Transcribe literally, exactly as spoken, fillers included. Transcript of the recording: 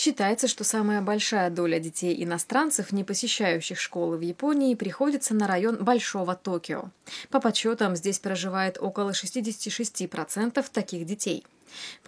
Считается, что самая большая доля детей-иностранцев, не посещающих школы в Японии, приходится на район Большого Токио. По подсчетам, здесь проживает около шестьдесят шесть процентов таких детей.